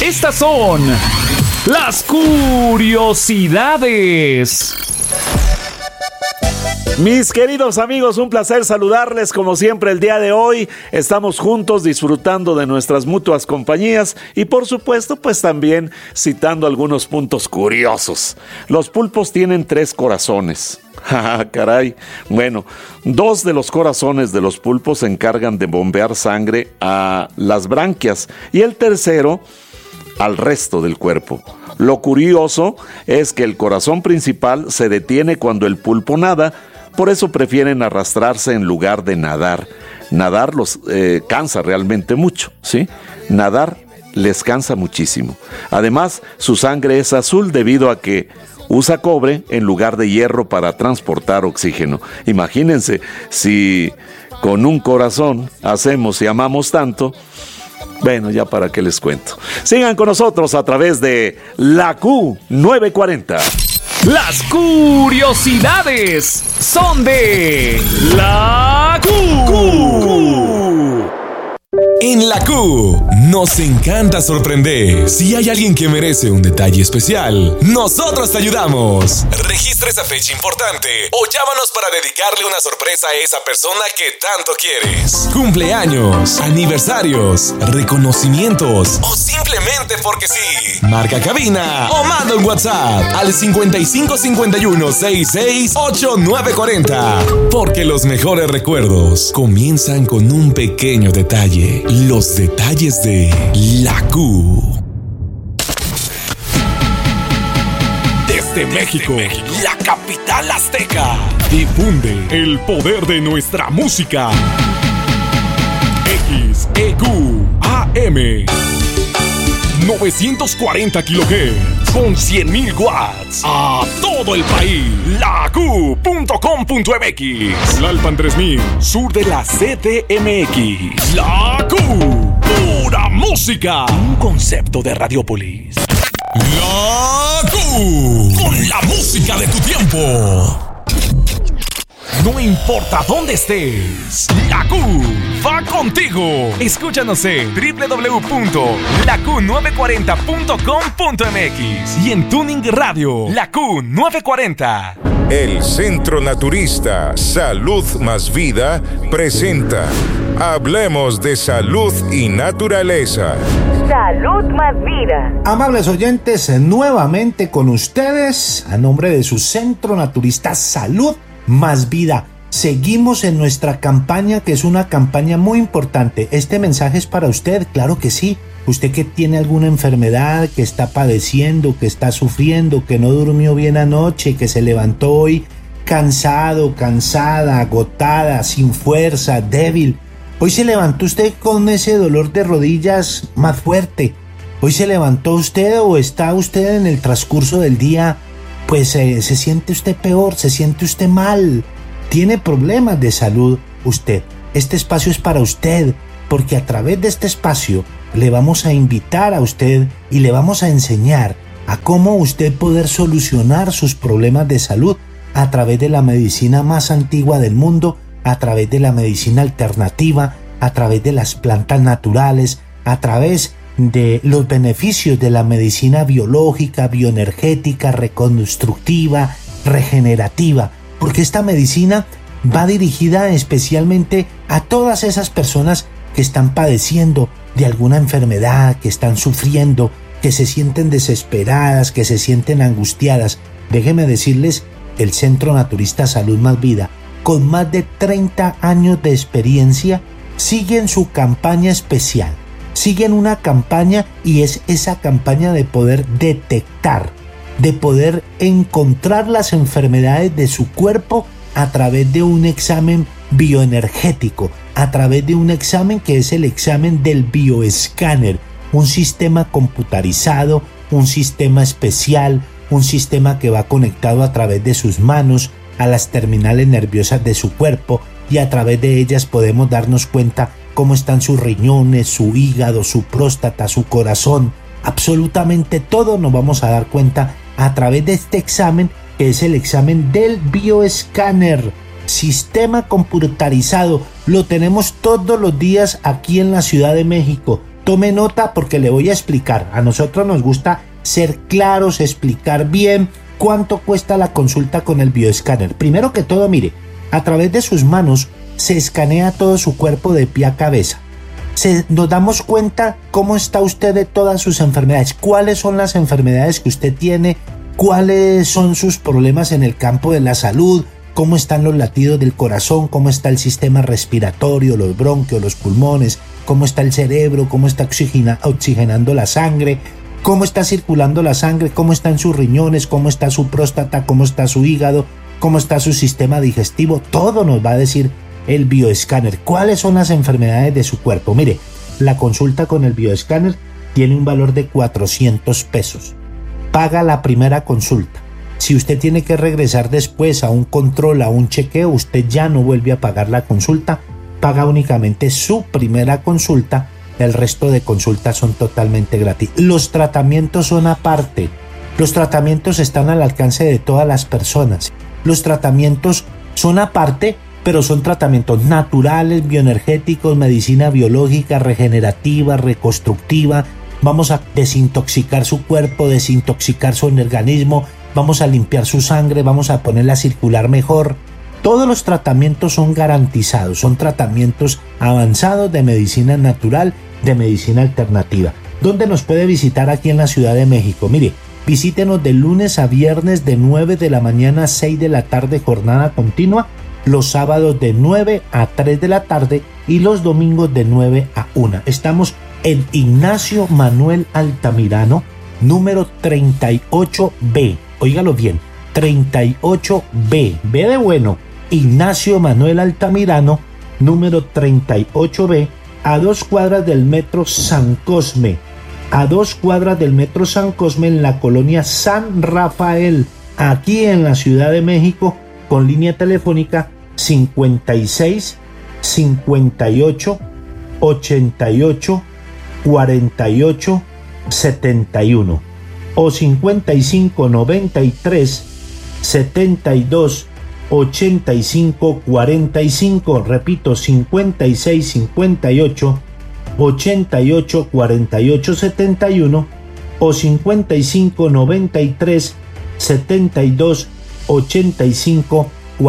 Estas son las curiosidades. Mis queridos amigos, un placer saludarles como siempre el día de hoy. Estamos juntos disfrutando de nuestras mutuas compañías y por supuesto pues también citando algunos puntos curiosos. Los pulpos tienen 3 corazones. ¡Ah, caray! Bueno, 2 de los corazones de los pulpos se encargan de bombear sangre a las branquias y el tercero al resto del cuerpo. Lo curioso es que el corazón principal se detiene cuando el pulpo nada. Por eso prefieren arrastrarse en lugar de nadar. Nadar los cansa realmente mucho, ¿sí? Nadar les cansa muchísimo. Además, su sangre es azul debido a que usa cobre en lugar de hierro para transportar oxígeno. Imagínense, si con un corazón hacemos y amamos tanto, bueno, ya para qué les cuento. Sigan con nosotros a través de la Q940. Las curiosidades son de la Q. En la Q nos encanta sorprender. Si hay alguien que merece un detalle especial, nosotros te ayudamos. Registra esa fecha importante o llámanos para dedicarle una sorpresa a esa persona que tanto quieres. Cumpleaños, aniversarios, reconocimientos o simplemente porque sí. Marca cabina o manda un WhatsApp al 5551668940. Porque los mejores recuerdos comienzan con un pequeño detalle. Los detalles de la Q. Desde México, la capital azteca, difunde el poder de nuestra música. XEQ AM 940 kHz con 100.000 watts a todo el país. LaQ.com.mx, Tlalpan 3000, sur de la CDMX. La Q, pura música. Un concepto de Radiopolis. La Q, con la música de tu tiempo. No importa dónde estés, la Q va contigo. Escúchanos en www.laQ940.com.mx y en Tuning Radio, la Q940. El Centro Naturista Salud Más Vida presenta Hablemos de Salud y Naturaleza. Salud Más Vida. Amables oyentes, nuevamente con ustedes, a nombre de su Centro Naturista Salud Más Vida. Seguimos en nuestra campaña, que es una campaña muy importante. Este mensaje es para usted, claro que sí. Usted que tiene alguna enfermedad, que está padeciendo, que está sufriendo, que no durmió bien anoche, que se levantó hoy cansado, cansada, agotada, sin fuerza, débil. Hoy se levantó usted con ese dolor de rodillas más fuerte. Hoy se levantó usted o está usted en el transcurso del día, pues se siente usted peor, se siente usted mal. Tiene problemas de salud usted. Este espacio es para usted, porque a través de este espacio le vamos a invitar a usted y le vamos a enseñar a cómo usted poder solucionar sus problemas de salud a través de la medicina más antigua del mundo, a través de la medicina alternativa, a través de las plantas naturales, a través de los beneficios de la medicina biológica, bioenergética, reconstructiva, regenerativa, porque esta medicina va dirigida especialmente a todas esas personas que están padeciendo de alguna enfermedad, que están sufriendo, que se sienten desesperadas, que se sienten angustiadas. Déjenme decirles, el Centro Naturista Salud Más Vida, con más de 30 años de experiencia, siguen su campaña especial. Siguen una campaña y es esa campaña de poder detectar, de poder encontrar las enfermedades de su cuerpo a través de un examen bioenergético, a través de un examen que es el examen del bioescáner, un sistema computarizado, un sistema especial, un sistema que va conectado a través de sus manos a las terminales nerviosas de su cuerpo y a través de ellas podemos darnos cuenta cómo están sus riñones, su hígado, su próstata, su corazón. Absolutamente todo nos vamos a dar cuenta a través de este examen, que es el examen del bioescáner. Sistema computarizado, lo tenemos todos los días aquí en la Ciudad de México. Tome nota porque le voy a explicar. A nosotros nos gusta ser claros, explicar bien cuánto cuesta la consulta con el bioescáner. Primero que todo, mire, a través de sus manos se escanea todo su cuerpo de pie a cabeza. Nos damos cuenta cómo está usted de todas sus enfermedades, cuáles son las enfermedades que usted tiene, cuáles son sus problemas en el campo de la salud, cómo están los latidos del corazón, cómo está el sistema respiratorio, los bronquios, los pulmones, cómo está el cerebro, cómo está oxigenando la sangre, cómo está circulando la sangre, cómo están sus riñones, cómo está su próstata, cómo está su hígado, cómo está su sistema digestivo. Todo nos va a decir el bioescáner. ¿Cuáles son las enfermedades de su cuerpo? Mire, la consulta con el bioescáner tiene un valor de 400 pesos. Paga la primera consulta. Si usted tiene que regresar después a un control, a un chequeo, usted ya no vuelve a pagar la consulta, paga únicamente su primera consulta, el resto de consultas son totalmente gratis. Los tratamientos son aparte, los tratamientos están al alcance de todas las personas. Los tratamientos son aparte, pero son tratamientos naturales, bioenergéticos, medicina biológica, regenerativa, reconstructiva. Vamos a desintoxicar su cuerpo, desintoxicar su organismo, vamos a limpiar su sangre, vamos a ponerla a circular mejor. Todos los tratamientos son garantizados, son tratamientos avanzados de medicina natural, de medicina alternativa. ¿Dónde nos puede visitar aquí en la Ciudad de México? Mire, visítenos de lunes a viernes de 9 de la mañana a 6 de la tarde, jornada continua, los sábados de 9 a 3 de la tarde y los domingos de 9 a 1. Estamos en Ignacio Manuel Altamirano, número 38B. Óigalo bien, 38B. B de bueno. Ignacio Manuel Altamirano, número 38B, a 2 cuadras del metro San Cosme. A 2 cuadras del metro San Cosme en la colonia San Rafael, aquí en la Ciudad de México, con línea telefónica 56 58 88 48 71 o 55 93 72 85 45. Repito, 56 58 88 48 71 o 55 93 72 85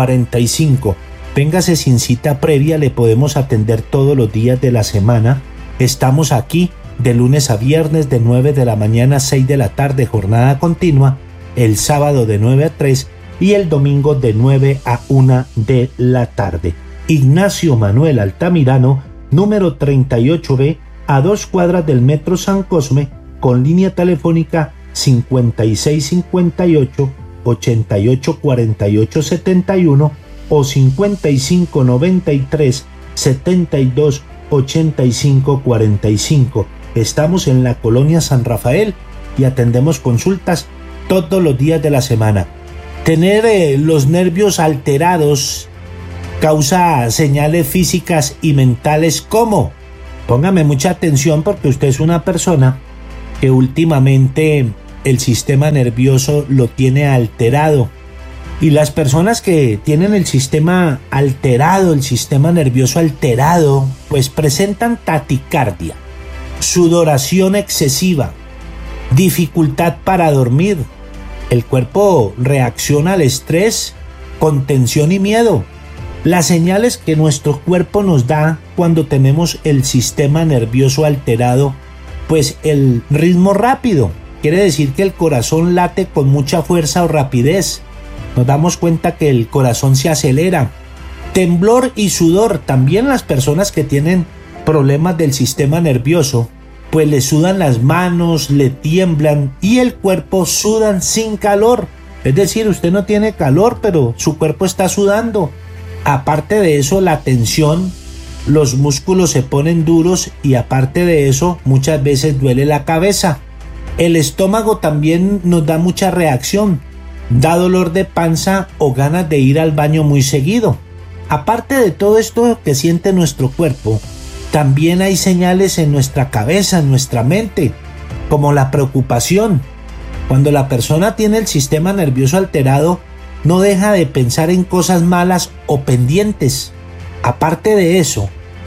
45. Véngase sin cita previa, le podemos atender todos los días de la semana. Estamos aquí de lunes a viernes de 9 de la mañana a 6 de la tarde, jornada continua, el sábado de 9 a 3 y el domingo de 9 a 1 de la tarde. Ignacio Manuel Altamirano, número 38B, a 2 cuadras del metro San Cosme, con línea telefónica 56 58 88 48 71 o 55 93 72 85 45. Estamos en la colonia San Rafael y atendemos consultas todos los días de la semana. Tener los nervios alterados causa señales físicas y mentales como, póngame mucha atención porque usted es una persona que últimamente el sistema nervioso lo tiene alterado. Y las personas que tienen el sistema alterado, el sistema nervioso alterado, pues presentan taquicardia, sudoración excesiva, dificultad para dormir. El cuerpo reacciona al estrés con tensión y miedo. Las señales que nuestro cuerpo nos da cuando tenemos el sistema nervioso alterado, pues el ritmo rápido, quiere decir que el corazón late con mucha fuerza o rapidez. Nos damos cuenta que el corazón se acelera. Temblor y sudor. También las personas que tienen problemas del sistema nervioso, pues le sudan las manos, le tiemblan y el cuerpo sudan sin calor. Es decir, usted no tiene calor, pero su cuerpo está sudando. Aparte de eso, la tensión, los músculos se ponen duros y aparte de eso, muchas veces duele la cabeza. El estómago también nos da mucha reacción. Da dolor de panza o ganas de ir al baño muy seguido. Aparte de todo esto que siente nuestro cuerpo, también hay señales en nuestra cabeza, en nuestra mente, como la preocupación. Cuando la persona tiene el sistema nervioso alterado, no deja de pensar en cosas malas o pendientes. Aparte de eso,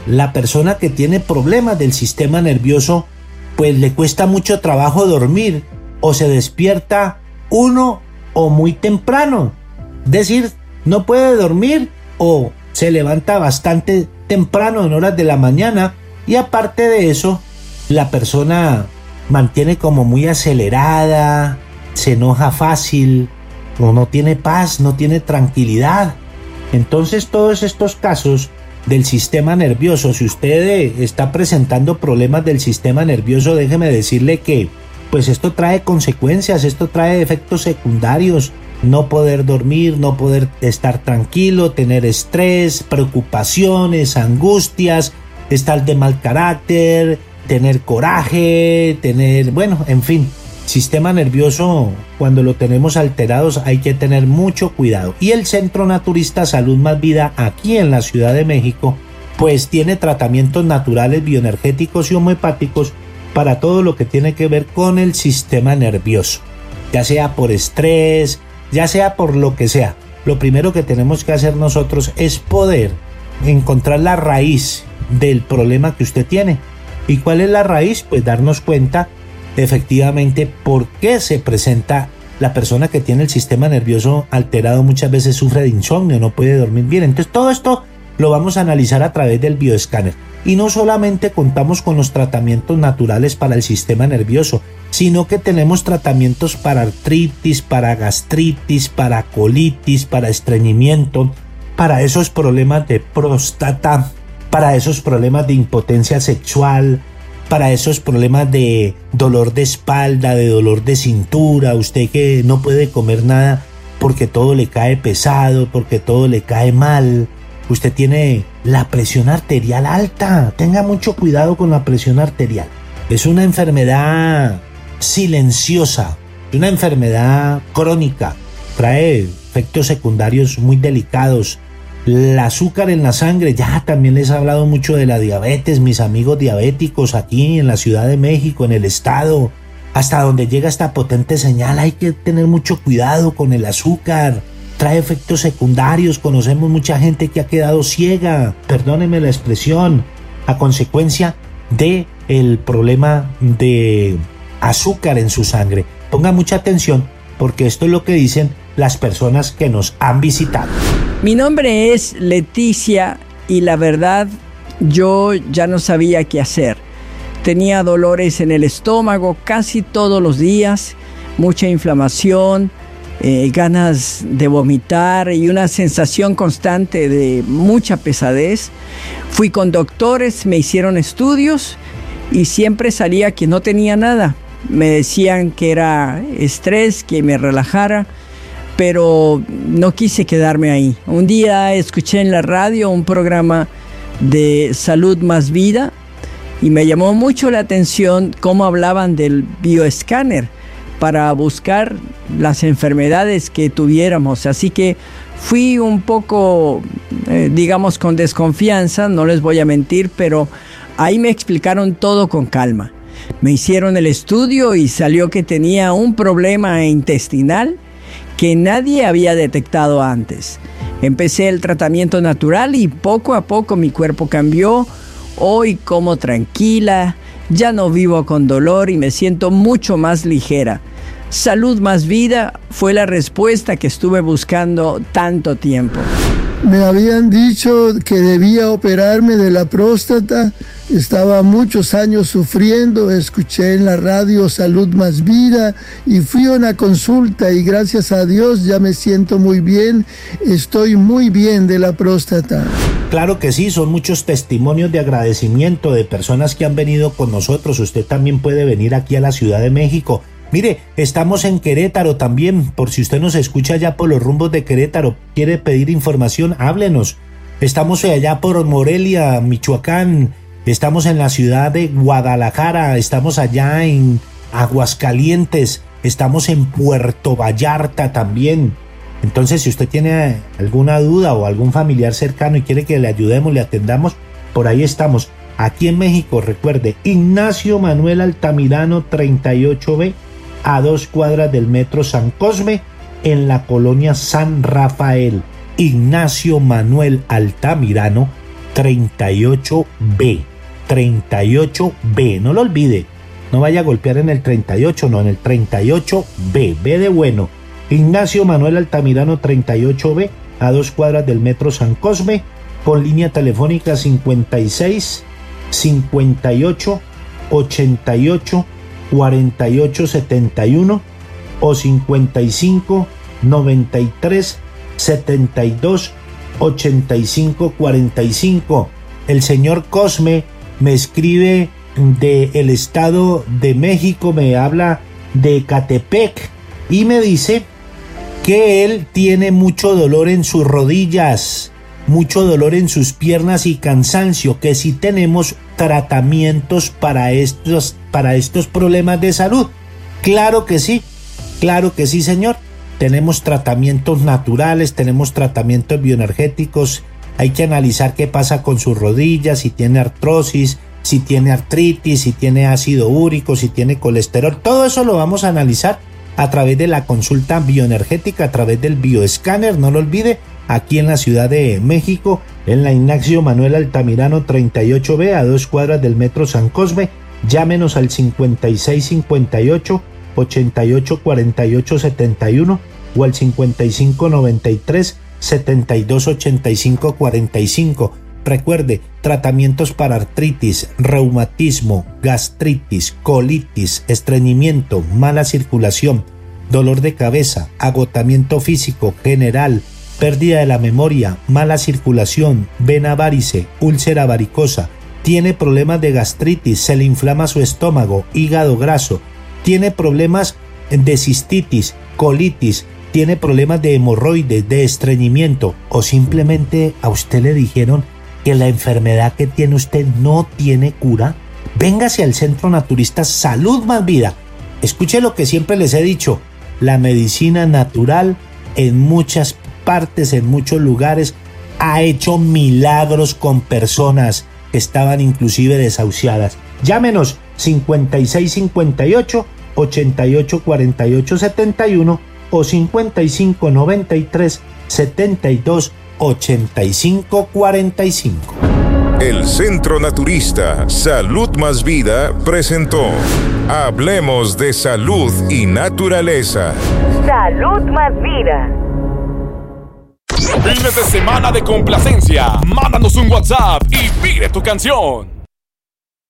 la persona que tiene problemas del sistema nervioso, pues le cuesta mucho trabajo dormir o se despierta uno o muy temprano. Es decir, no puede dormir o se levanta bastante temprano en horas de la mañana y aparte de eso, la persona mantiene como muy acelerada, se enoja fácil, o no tiene paz, no tiene tranquilidad. Entonces todos estos casos del sistema nervioso, si usted está presentando problemas del sistema nervioso, déjeme decirle que pues esto trae consecuencias, esto trae efectos secundarios, no poder dormir, no poder estar tranquilo, tener estrés, preocupaciones, angustias, estar de mal carácter, tener coraje, en fin, sistema nervioso, cuando lo tenemos alterados hay que tener mucho cuidado. Y el Centro Naturista Salud Más Vida aquí en la Ciudad de México, pues tiene tratamientos naturales, bioenergéticos y homeopáticos para todo lo que tiene que ver con el sistema nervioso, ya sea por estrés, ya sea por lo que sea. Lo primero que tenemos que hacer nosotros es poder encontrar la raíz del problema que usted tiene. ¿Y cuál es la raíz? Pues darnos cuenta efectivamente por qué se presenta. La persona que tiene el sistema nervioso alterado muchas veces sufre de insomnio, no puede dormir bien. Entonces todo esto lo vamos a analizar a través del bioescáner. Y no solamente contamos con los tratamientos naturales para el sistema nervioso, sino que tenemos tratamientos para artritis, para gastritis, para colitis, para estreñimiento, para esos problemas de próstata, para esos problemas de impotencia sexual, para esos problemas de dolor de espalda, de dolor de cintura, usted que no puede comer nada porque todo le cae pesado, porque todo le cae mal, usted tiene la presión arterial alta, tenga mucho cuidado con la presión arterial. Es una enfermedad silenciosa, una enfermedad crónica, trae efectos secundarios muy delicados. El azúcar en la sangre, ya también les he hablado mucho de la diabetes, mis amigos diabéticos aquí en la Ciudad de México, en el estado, hasta donde llega esta potente señal, hay que tener mucho cuidado con el azúcar, trae efectos secundarios, conocemos mucha gente que ha quedado ciega, perdónenme la expresión, a consecuencia de el problema de azúcar en su sangre. Ponga mucha atención porque esto es lo que dicen las personas que nos han visitado. Mi nombre es Leticia y la verdad yo ya no sabía qué hacer. Tenía dolores en el estómago casi todos los días, mucha inflamación, ganas de vomitar y una sensación constante de mucha pesadez. Fui con doctores, me hicieron estudios y siempre salía que no tenía nada. Me decían que era estrés, que me relajara, pero no quise quedarme ahí. Un día escuché en la radio un programa de Salud Más Vida y me llamó mucho la atención cómo hablaban del bioescáner para buscar las enfermedades que tuviéramos. Así que fui un poco, digamos, con desconfianza, no les voy a mentir, pero ahí me explicaron todo con calma. Me hicieron el estudio y salió que tenía un problema intestinal que nadie había detectado antes. Empecé el tratamiento natural y poco a poco mi cuerpo cambió. Hoy como tranquila, ya no vivo con dolor y me siento mucho más ligera. Salud Más Vida fue la respuesta que estuve buscando tanto tiempo. Me habían dicho que debía operarme de la próstata. Estaba muchos años sufriendo, escuché en la radio Salud Más Vida y fui a una consulta y gracias a Dios ya me siento muy bien, estoy muy bien de la próstata. Claro que sí, son muchos testimonios de agradecimiento de personas que han venido con nosotros. Usted también puede venir aquí a la Ciudad de México. Mire, estamos en Querétaro también, por si usted nos escucha allá por los rumbos de Querétaro, quiere pedir información, háblenos. Estamos allá por Morelia, Michoacán, estamos en la ciudad de Guadalajara, estamos allá en Aguascalientes, estamos en Puerto Vallarta también. Entonces, si usted tiene alguna duda o algún familiar cercano y quiere que le ayudemos, le atendamos, por ahí estamos. Aquí en México, recuerde, Ignacio Manuel Altamirano 38B, a 2 cuadras del metro San Cosme, en la colonia San Rafael. Ignacio Manuel Altamirano 38B. 38B, no lo olvide. No vaya a golpear en el 38, no, en el 38B. B de bueno. Ignacio Manuel Altamirano 38B, a 2 cuadras del Metro San Cosme, con línea telefónica 56 58 88 48 71 o 55 93 72 85 45. El señor Cosme me escribe del Estado de México, me habla de Ecatepec y me dice que él tiene mucho dolor en sus rodillas, mucho dolor en sus piernas y cansancio, que si tenemos tratamientos para estos problemas de salud. Claro que sí, señor. Tenemos tratamientos naturales, tenemos tratamientos bioenergéticos. Hay que analizar qué pasa con sus rodillas, si tiene artrosis, si tiene artritis, si tiene ácido úrico, si tiene colesterol. Todo eso lo vamos a analizar a través de la consulta bioenergética, a través del bioescáner, no lo olvide, aquí en la Ciudad de México, en la Ignacio Manuel Altamirano 38B, a 2 cuadras del Metro San Cosme. Llámenos al 5658 88 48 71 o al 55 93 72 85 45. Recuerde, tratamientos para artritis, reumatismo, gastritis, colitis, estreñimiento, mala circulación, dolor de cabeza, agotamiento físico general, pérdida de la memoria, mala circulación, vena varice, úlcera varicosa, tiene problemas de gastritis, se le inflama su estómago, hígado graso, tiene problemas de cistitis, colitis, tiene problemas de hemorroides, de estreñimiento, o simplemente a usted le dijeron que la enfermedad que tiene usted no tiene cura, véngase al Centro Naturista Salud Más Vida. Escuche lo que siempre les he dicho, la medicina natural en muchas partes, en muchos lugares, ha hecho milagros con personas que estaban inclusive desahuciadas. Llámenos 5658 88 48 71 o 55 93 72 85 45. El Centro Naturista Salud Más Vida presentó Hablemos de Salud y Naturaleza. Salud Más Vida. Fines de semana de complacencia. Mándanos un WhatsApp y pide tu canción.